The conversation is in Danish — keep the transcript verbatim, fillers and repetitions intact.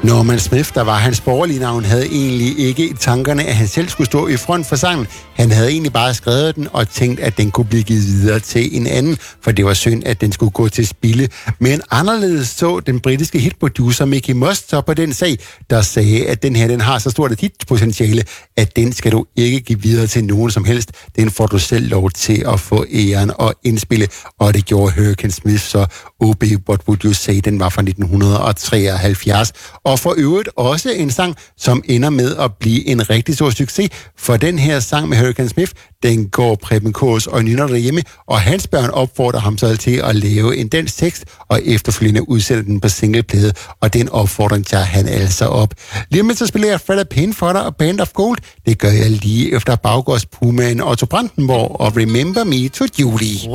Norman Smith, der var hans borgerlige navn, havde egentlig ikke i tankerne, at han selv skulle stå i front for sangen. Han havde egentlig bare skrevet den og tænkt, at den kunne blive givet videre til en anden, for det var synd, at den skulle gå til spilde. Men anderledes så den britiske hitproducer Mickey Most så på den sag, der sagde, at den her den har så stort et hitpotentiale, at den skal du ikke give videre til nogen som helst. Den får du selv lov til at få æren og indspille, og det gjorde Hurricane Smith, så O B What Would You Say, den var fra nitten treoghalvfjerds. Og for øvrigt også en sang, som ender med at blive en rigtig stor succes, for den her sang med Hurricane Smith, den går Preben Kaas og nynner derhjemme, og hans børn opfordrer ham så til at lave en dansk tekst, og efterfølgende udsætte den på singleplade, og den opfordring tager han altså op. Lige med så spiller jeg Fred Payne for dig og Band of Gold. Det gør jeg lige efter Baggårds Pumaen Otto Brandenborg og Remember Me to Julie.